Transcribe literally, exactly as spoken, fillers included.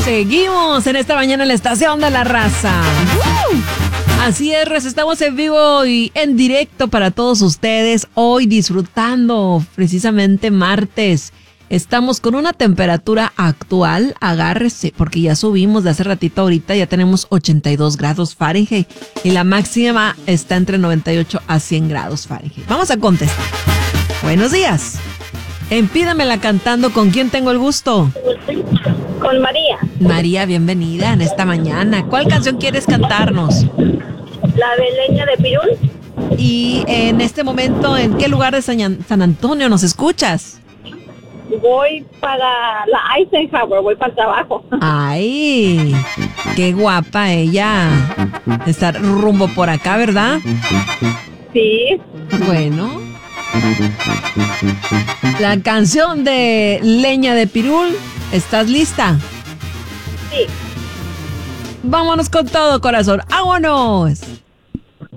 Seguimos en esta mañana en la Estación de la Raza. ¡Woo! Así es, Rez, estamos en vivo y en directo para todos ustedes. Hoy disfrutando precisamente martes. Estamos con una temperatura actual, agárrese, porque ya subimos de hace ratito ahorita, ya tenemos ochenta y dos grados Fahrenheit y la máxima está entre noventa y ocho a cien grados Fahrenheit. Vamos a contestar. Buenos días. Empídamela cantando. ¿Con quién tengo el gusto? Con María. María, bienvenida en esta mañana. ¿Cuál canción quieres cantarnos? La de Leña de Pirul. Y en este momento, ¿en qué lugar de San, San Antonio nos escuchas? Voy para la Eisenhower, voy para el trabajo. Ay, qué guapa ella. Está rumbo por acá, ¿verdad? Sí. Bueno. La canción de Leña de Pirul, ¿estás lista? Sí. Vámonos con todo, corazón. ¡Vámonos!